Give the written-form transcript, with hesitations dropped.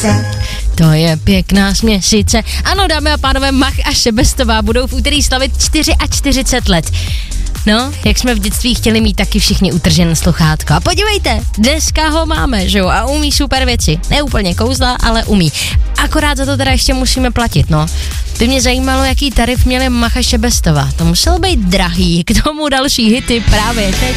směsice. To je pěkná směsice. Ano, dámy a pánové, Mach a Šebestová budou v úterý slavit 44 let. No, jak jsme v dětství chtěli mít taky všichni utržené sluchátko. A podívejte, dneska ho máme, že jo, a umí super věci. Ne úplně kouzla, ale umí. Akorát za to teda ještě musíme platit, no. By mě zajímalo, jaký tarif měli Mach a Šebestová. To muselo být drahý, k tomu další hity právě teď.